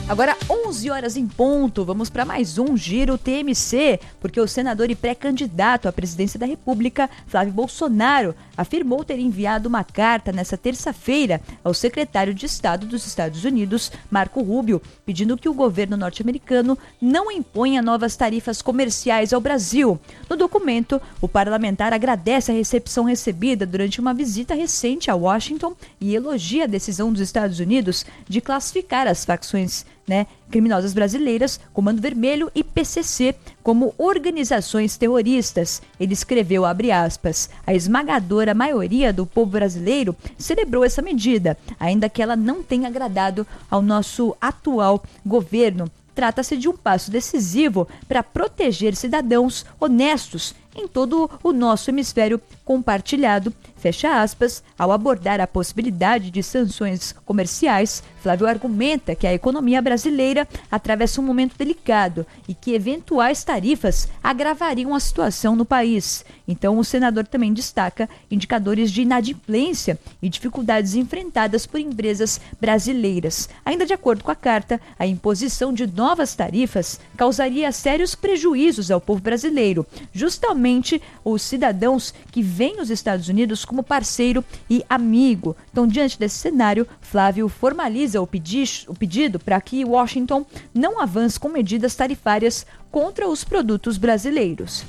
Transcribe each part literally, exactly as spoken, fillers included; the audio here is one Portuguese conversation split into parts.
Agora, onze horas em ponto, vamos para mais um Giro T M C, porque o senador e pré-candidato à presidência da República, Flávio Bolsonaro, afirmou ter enviado uma carta nesta terça-feira ao secretário de Estado dos Estados Unidos, Marco Rubio, pedindo que o governo norte-americano não imponha novas tarifas comerciais ao Brasil. No documento, o parlamentar agradece a recepção recebida durante uma visita recente a Washington e elogia a decisão dos Estados Unidos de classificar as facções Né, criminosas brasileiras, Comando Vermelho e P C C, como organizações terroristas. Ele escreveu, abre aspas, a esmagadora maioria do povo brasileiro celebrou essa medida, ainda que ela não tenha agradado ao nosso atual governo. Trata-se de um passo decisivo para proteger cidadãos honestos em todo o nosso hemisfério compartilhado, fecha aspas. Ao abordar a possibilidade de sanções comerciais, Flávio argumenta que a economia brasileira atravessa um momento delicado e que eventuais tarifas agravariam a situação no país. Então, o senador também destaca indicadores de inadimplência e dificuldades enfrentadas por empresas brasileiras. Ainda de acordo com a carta, a imposição de novas tarifas causaria sérios prejuízos ao povo brasileiro, justamente os cidadãos que veem os Estados Unidos como parceiro e amigo. Então, diante desse cenário, Flávio formaliza o, pedi- o pedido para que Washington não avance com medidas tarifárias contra os produtos brasileiros.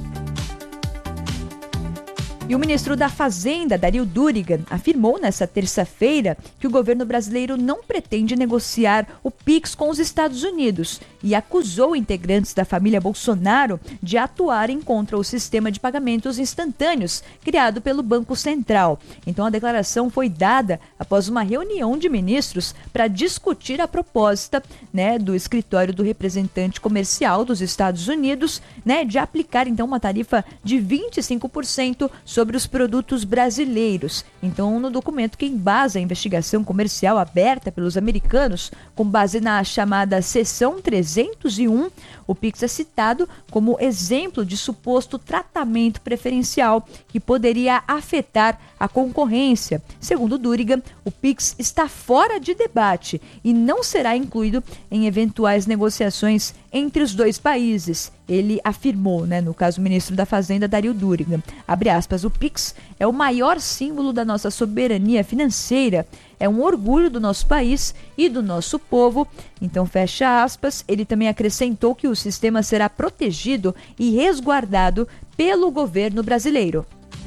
E o ministro da Fazenda, Dario Durigan, afirmou nesta terça-feira que o governo brasileiro não pretende negociar o Pix com os Estados Unidos e acusou integrantes da família Bolsonaro de atuarem contra o sistema de pagamentos instantâneos criado pelo Banco Central. Então, a declaração foi dada após uma reunião de ministros para discutir a proposta, né, do escritório do representante comercial dos Estados Unidos, né, de aplicar então uma tarifa de vinte e cinco por cento sobre os produtos brasileiros. Então, no documento que embasa a investigação comercial aberta pelos americanos, com base na chamada Seção trezentos e um, o Pix é citado como exemplo de suposto tratamento preferencial que poderia afetar a concorrência. Segundo Durigan, o Pix está fora de debate e não será incluído em eventuais negociações entre os dois países. Ele afirmou, né, no caso o ministro da Fazenda, Dario Durigan, abre aspas, o Pix é o maior símbolo da nossa soberania financeira, é um orgulho do nosso país e do nosso povo. Então, fecha aspas. Ele também acrescentou que o sistema será protegido e resguardado pelo governo brasileiro.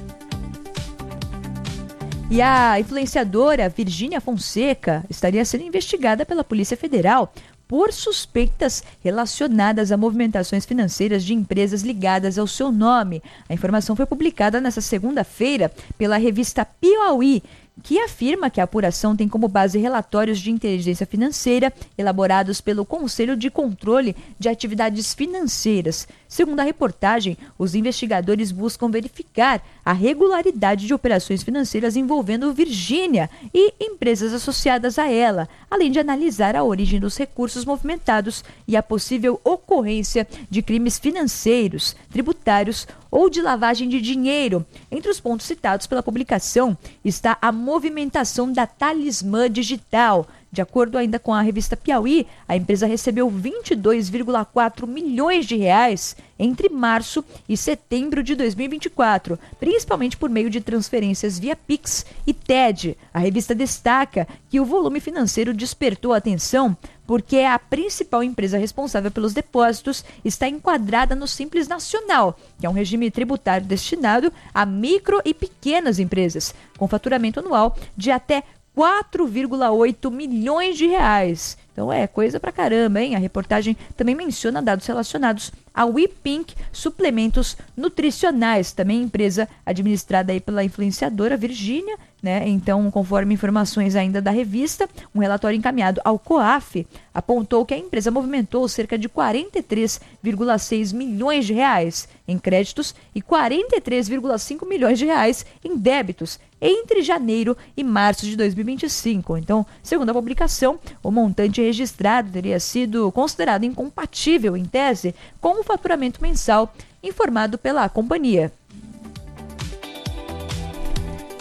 E a influenciadora Virgínia Fonseca estaria sendo investigada pela Polícia Federal por suspeitas relacionadas a movimentações financeiras de empresas ligadas ao seu nome. A informação foi publicada nesta segunda-feira pela revista Piauí, que afirma que a apuração tem como base relatórios de inteligência financeira elaborados pelo Conselho de Controle de Atividades Financeiras. Segundo a reportagem, os investigadores buscam verificar a regularidade de operações financeiras envolvendo Virgínia e empresas associadas a ela, além de analisar a origem dos recursos movimentados e a possível ocorrência de crimes financeiros, tributários ou de lavagem de dinheiro. Entre os pontos citados pela publicação está a movimentação da Talismã Digital. De acordo ainda com a revista Piauí, a empresa recebeu vinte e dois vírgula quatro milhões de reais entre março e setembro de dois mil e vinte e quatro, principalmente por meio de transferências via Pix e T E D. A revista destaca que o volume financeiro despertou atenção porque a principal empresa responsável pelos depósitos está enquadrada no Simples Nacional, que é um regime tributário destinado a micro e pequenas empresas, com faturamento anual de até quatro vírgula oito milhões de reais. Então é coisa pra caramba, hein? A reportagem também menciona dados relacionados ao WePink Suplementos Nutricionais, também empresa administrada aí pela influenciadora Virgínia, né? Então, conforme informações ainda da revista, um relatório encaminhado ao COAF apontou que a empresa movimentou cerca de quarenta e três vírgula seis milhões de reais em créditos e quarenta e três vírgula cinco milhões de reais em débitos entre janeiro e março de dois mil e vinte e cinco. Então, segundo a publicação, o montante registrado teria sido considerado incompatível, em tese, com o faturamento mensal informado pela companhia.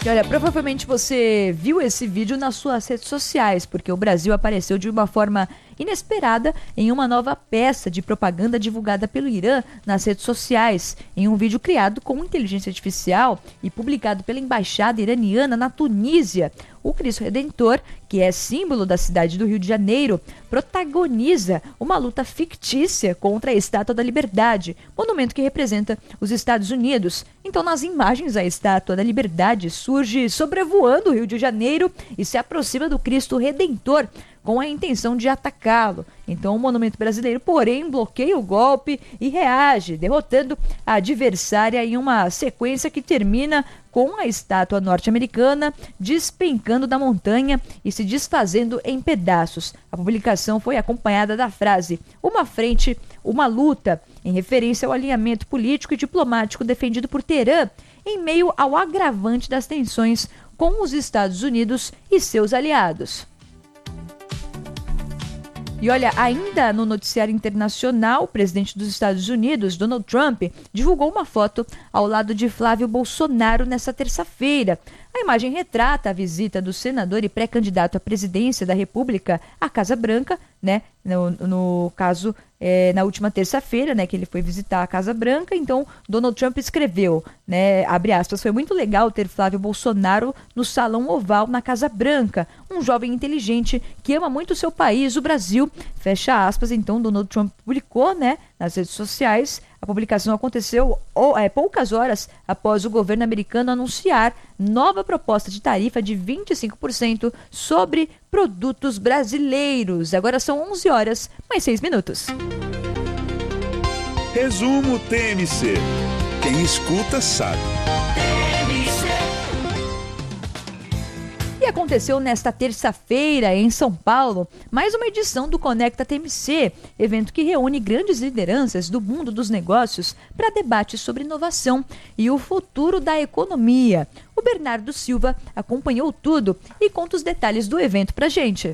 E olha, provavelmente você viu esse vídeo nas suas redes sociais, porque o Brasil apareceu de uma forma inesperada em uma nova peça de propaganda divulgada pelo Irã nas redes sociais, em um vídeo criado com inteligência artificial e publicado pela embaixada iraniana na Tunísia. O Cristo Redentor, que é símbolo da cidade do Rio de Janeiro, protagoniza uma luta fictícia contra a Estátua da Liberdade, monumento que representa os Estados Unidos. Então, nas imagens, a Estátua da Liberdade surge sobrevoando o Rio de Janeiro e se aproxima do Cristo Redentor, com a intenção de atacá-lo. Então, o monumento brasileiro, porém, bloqueia o golpe e reage, derrotando a adversária em uma sequência que termina com a estátua norte-americana despencando da montanha e se desfazendo em pedaços. A publicação foi acompanhada da frase "uma frente, uma luta", em referência ao alinhamento político e diplomático defendido por Teherã, em meio ao agravante das tensões com os Estados Unidos e seus aliados. E olha, ainda no noticiário internacional, o presidente dos Estados Unidos, Donald Trump, divulgou uma foto ao lado de Flávio Bolsonaro nesta terça-feira. A imagem retrata a visita do senador e pré-candidato à presidência da República à Casa Branca, né? No, no caso, é, na última terça-feira, né, que ele foi visitar a Casa Branca. Então, Donald Trump escreveu, né, abre aspas, "foi muito legal ter Flávio Bolsonaro no Salão Oval na Casa Branca, um jovem inteligente que ama muito o seu país, o Brasil", fecha aspas. Então, Donald Trump publicou, né, nas redes sociais. A publicação aconteceu ou, é, poucas horas após o governo americano anunciar nova proposta de tarifa de vinte e cinco por cento sobre produtos brasileiros. Agora são onze horas, mais seis minutos. Resumo T M C. Quem escuta sabe. E aconteceu nesta terça-feira, em São Paulo, mais uma edição do Conecta T M C, evento que reúne grandes lideranças do mundo dos negócios para debates sobre inovação e o futuro da economia. O Bernardo Silva acompanhou tudo e conta os detalhes do evento para a gente.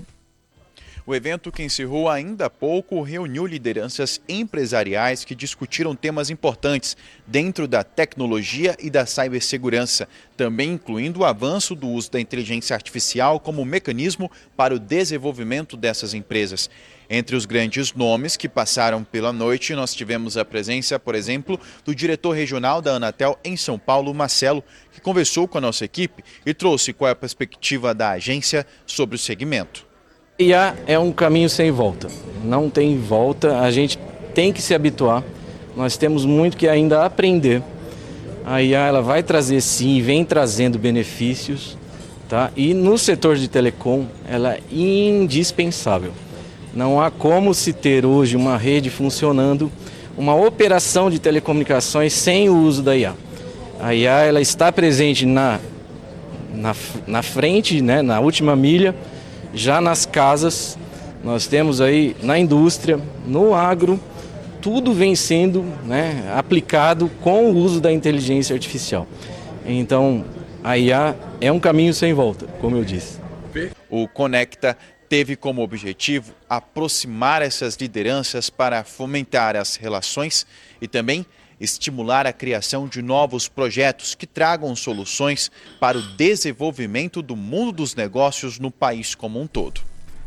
O evento, que encerrou ainda há pouco, reuniu lideranças empresariais que discutiram temas importantes dentro da tecnologia e da cibersegurança, também incluindo o avanço do uso da inteligência artificial como mecanismo para o desenvolvimento dessas empresas. Entre os grandes nomes que passaram pela noite, nós tivemos a presença, por exemplo, do diretor regional da Anatel em São Paulo, Marcelo, que conversou com a nossa equipe e trouxe qual é a perspectiva da agência sobre o segmento. I A é um caminho sem volta, não tem volta, a gente tem que se habituar, nós temos muito que ainda aprender. A I A ela vai trazer sim, vem trazendo benefícios, tá? E no setor de telecom ela é indispensável. Não há como se ter hoje uma rede funcionando, uma operação de telecomunicações sem o uso da I A. A I A ela está presente na, na, na frente, né, na última milha, já nas casas, nós temos aí na indústria, no agro, tudo vem sendo, né, aplicado com o uso da inteligência artificial. Então, a I A é um caminho sem volta, como eu disse. O Conecta teve como objetivo aproximar essas lideranças para fomentar as relações e também estimular a criação de novos projetos que tragam soluções para o desenvolvimento do mundo dos negócios no país como um todo.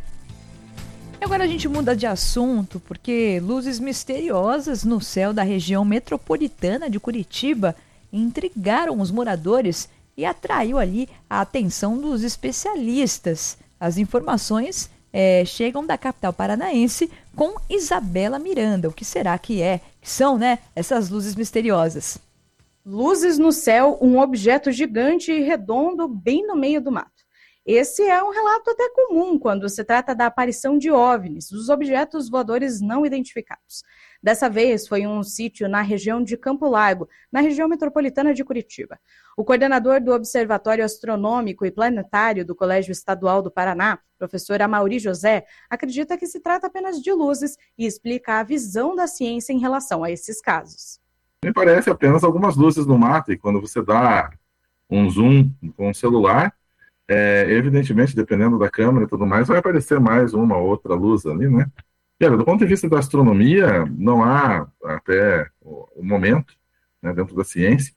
Agora a gente muda de assunto, porque luzes misteriosas no céu da região metropolitana de Curitiba intrigaram os moradores e atraiu ali a atenção dos especialistas. As informações É, chegam da capital paranaense com Isabela Miranda. O que será que é? Que são, né, essas luzes misteriosas? Luzes no céu, um objeto gigante e redondo bem no meio do mato. Esse é um relato até comum quando se trata da aparição de OVNIs, os objetos voadores não identificados. Dessa vez foi em um sítio na região de Campo Largo, na região metropolitana de Curitiba. O coordenador do Observatório Astronômico e Planetário do Colégio Estadual do Paraná, professor Amaury José, acredita que se trata apenas de luzes e explica a visão da ciência em relação a esses casos. Me parece apenas algumas luzes no mato, e quando você dá um zoom com o celular, é, evidentemente, dependendo da câmera e tudo mais, vai aparecer mais uma ou outra luz ali, né? E, olha, do ponto de vista da astronomia, não há, até o momento, né, dentro da ciência,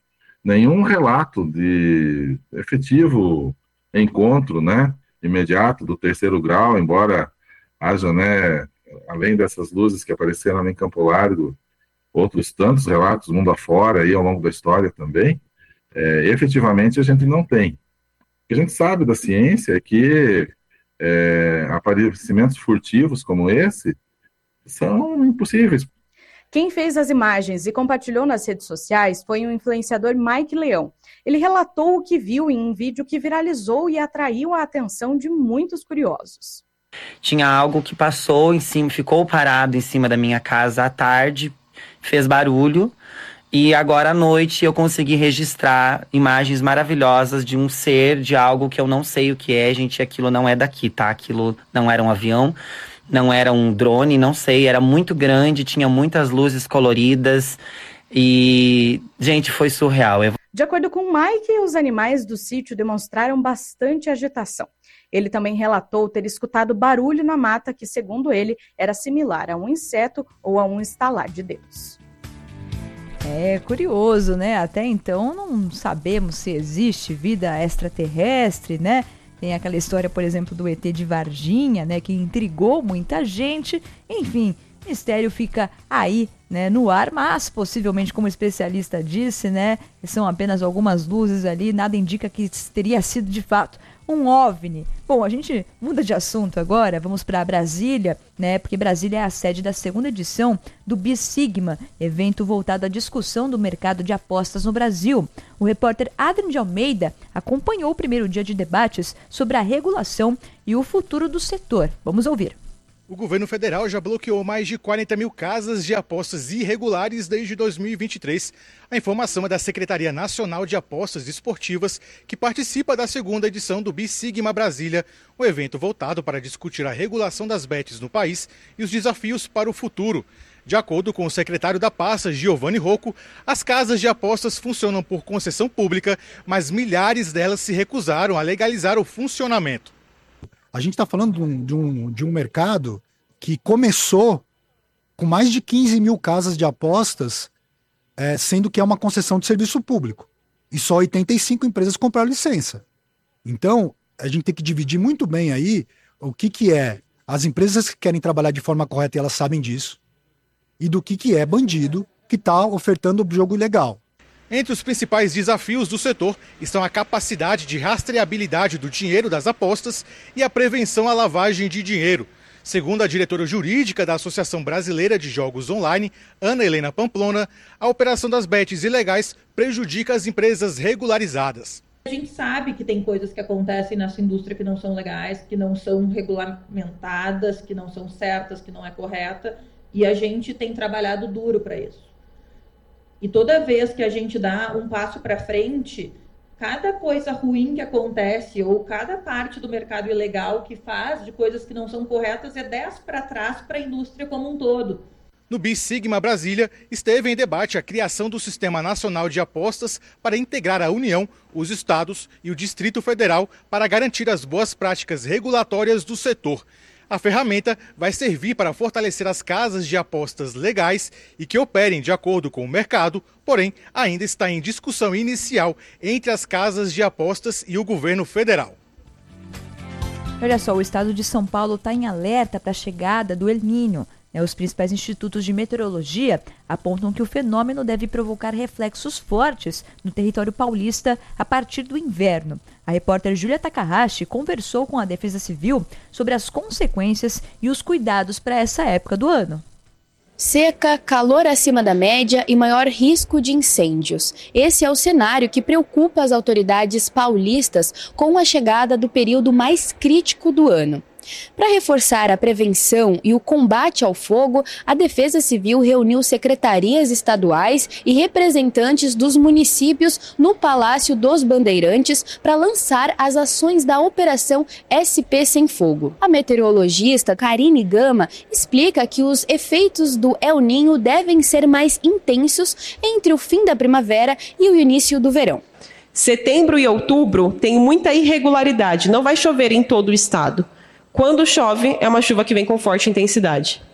nenhum relato de efetivo encontro, né, imediato do terceiro grau, embora haja, né, além dessas luzes que apareceram em Campo Largo, outros tantos relatos mundo afora aí ao longo da história também, é, efetivamente a gente não tem. O que a gente sabe da ciência é que é, aparecimentos furtivos como esse são impossíveis. Quem fez as imagens e compartilhou nas redes sociais foi o influenciador Mike Leão. Ele relatou o que viu em um vídeo que viralizou e atraiu a atenção de muitos curiosos. Tinha algo que passou em cima, ficou parado em cima da minha casa à tarde, fez barulho, e agora à noite eu consegui registrar imagens maravilhosas de um ser, de algo que eu não sei o que é, gente, aquilo não é daqui, tá? Aquilo não era um avião, não era um drone, não sei, era muito grande, tinha muitas luzes coloridas e, gente, foi surreal. De acordo com o Mike, os animais do sítio demonstraram bastante agitação. Ele também relatou ter escutado barulho na mata que, segundo ele, era similar a um inseto ou a um estalar de dedos. É curioso, né? Até então não sabemos se existe vida extraterrestre, né? Tem aquela história, por exemplo, do E T de Varginha, né? Que intrigou muita gente. Enfim, o mistério fica aí, né, no ar, mas possivelmente, como o especialista disse, né, são apenas algumas luzes ali, nada indica que teria sido de fato um OVNI. Bom, a gente muda de assunto agora, vamos para Brasília, né, porque Brasília é a sede da segunda edição do BISigma, evento voltado à discussão do mercado de apostas no Brasil. O repórter Adrian de Almeida acompanhou o primeiro dia de debates sobre a regulação e o futuro do setor. Vamos ouvir. O governo federal já bloqueou mais de quarenta mil casas de apostas irregulares desde dois mil e vinte e três. A informação é da Secretaria Nacional de Apostas Esportivas, que participa da segunda edição do BISigma Brasília, um evento voltado para discutir a regulação das bets no país e os desafios para o futuro. De acordo com o secretário da pasta, Giovanni Rocco, as casas de apostas funcionam por concessão pública, mas milhares delas se recusaram a legalizar o funcionamento. A gente está falando de um, de, um, de um mercado que começou com mais de quinze mil casas de apostas, é, sendo que é uma concessão de serviço público. E só oitenta e cinco empresas compraram licença. Então, a gente tem que dividir muito bem aí o que, que é as empresas que querem trabalhar de forma correta e elas sabem disso, e do que, que é bandido que está ofertando o jogo ilegal. Entre os principais desafios do setor estão a capacidade de rastreabilidade do dinheiro das apostas e a prevenção à lavagem de dinheiro. Segundo a diretora jurídica da Associação Brasileira de Jogos Online, Ana Helena Pamplona, a operação das bets ilegais prejudica as empresas regularizadas. A gente sabe que tem coisas que acontecem nessa indústria que não são legais, que não são regulamentadas, que não são certas, que não é correta, e a gente tem trabalhado duro para isso. E toda vez que a gente dá um passo para frente, cada coisa ruim que acontece ou cada parte do mercado ilegal que faz de coisas que não são corretas é dez para trás para a indústria como um todo. No BISigma Brasília, esteve em debate a criação do Sistema Nacional de Apostas para integrar a União, os estados e o Distrito Federal para garantir as boas práticas regulatórias do setor. A ferramenta vai servir para fortalecer as casas de apostas legais e que operem de acordo com o mercado, porém ainda está em discussão inicial entre as casas de apostas e o governo federal. Olha só, o estado de São Paulo está em alerta para a chegada do El Niño. Os principais institutos de meteorologia apontam que o fenômeno deve provocar reflexos fortes no território paulista a partir do inverno. A repórter Júlia Takahashi conversou com a Defesa Civil sobre as consequências e os cuidados para essa época do ano. Seca, calor acima da média e maior risco de incêndios. Esse é o cenário que preocupa as autoridades paulistas com a chegada do período mais crítico do ano. Para reforçar a prevenção e o combate ao fogo, a Defesa Civil reuniu secretarias estaduais e representantes dos municípios no Palácio dos Bandeirantes para lançar as ações da Operação S P Sem Fogo. A meteorologista Karine Gama explica que os efeitos do El Niño devem ser mais intensos entre o fim da primavera e o início do verão. Setembro e outubro tem muita irregularidade, não vai chover em todo o estado. Quando chove, é uma chuva que vem com forte intensidade.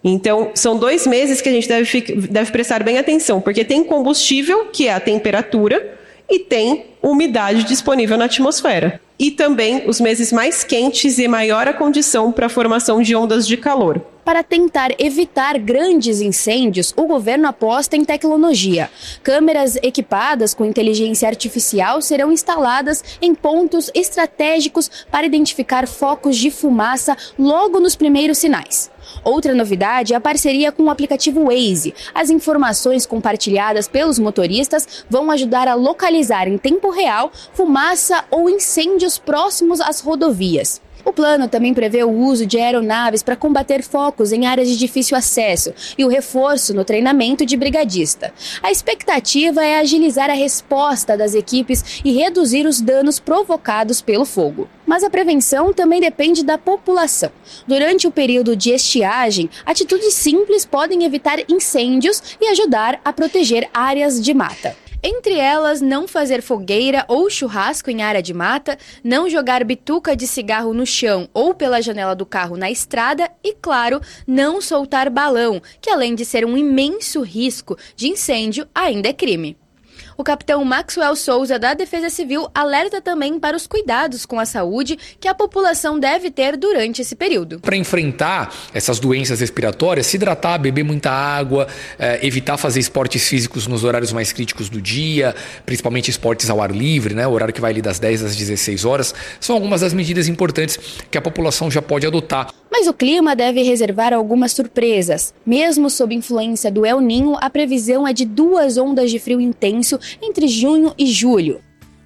Então, são dois meses que a gente deve, deve prestar bem atenção, porque tem combustível, que é a temperatura, e tem umidade disponível na atmosfera. E também os meses mais quentes e maior a condição para a formação de ondas de calor. Para tentar evitar grandes incêndios, o governo aposta em tecnologia. Câmeras equipadas com inteligência artificial serão instaladas em pontos estratégicos para identificar focos de fumaça logo nos primeiros sinais. Outra novidade é a parceria com o aplicativo Waze. As informações compartilhadas pelos motoristas vão ajudar a localizar em tempo real fumaça ou incêndios próximos às rodovias. O plano também prevê o uso de aeronaves para combater focos em áreas de difícil acesso e o reforço no treinamento de brigadista. A expectativa é agilizar a resposta das equipes e reduzir os danos provocados pelo fogo. Mas a prevenção também depende da população. Durante o período de estiagem, atitudes simples podem evitar incêndios e ajudar a proteger áreas de mata. Entre elas, não fazer fogueira ou churrasco em área de mata, não jogar bituca de cigarro no chão ou pela janela do carro na estrada e, claro, não soltar balão, que além de ser um imenso risco de incêndio, ainda é crime. O capitão Maxwell Souza, da Defesa Civil, alerta também para os cuidados com a saúde que a população deve ter durante esse período. Para enfrentar essas doenças respiratórias, se hidratar, beber muita água, eh, evitar fazer esportes físicos nos horários mais críticos do dia, principalmente esportes ao ar livre, né, o horário que vai ali das dez às dezesseis horas, são algumas das medidas importantes que a população já pode adotar. Mas o clima deve reservar algumas surpresas. Mesmo sob influência do El Niño, a previsão é de duas ondas de frio intenso entre junho e julho.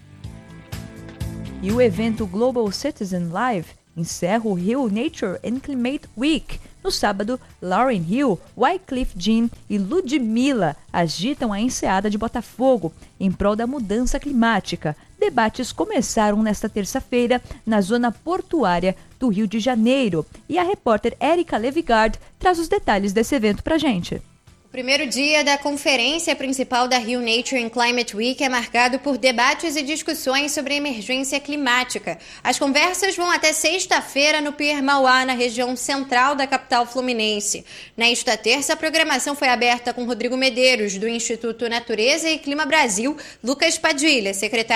E o evento Global Citizen Live encerra o Rio Nature and Climate Week. No sábado, Lauryn Hill, Wyclef Jean e Ludmilla agitam a enseada de Botafogo em prol da mudança climática. Debates começaram nesta terça-feira na zona portuária do Rio de Janeiro. E a repórter Erika Levigard traz os detalhes desse evento pra gente. O primeiro dia da conferência principal da Rio Nature and Climate Week é marcado por debates e discussões sobre a emergência climática. As conversas vão até sexta-feira no Pier Mauá, na região central da capital fluminense. Nesta terça, a programação foi aberta com Rodrigo Medeiros, do Instituto Natureza e Clima Brasil, Lucas Padilha, secretário